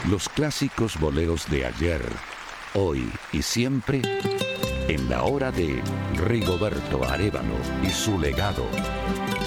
Los clásicos boleros de ayer, hoy y siempre, en la hora de Rigoberto Arévalo y su legado.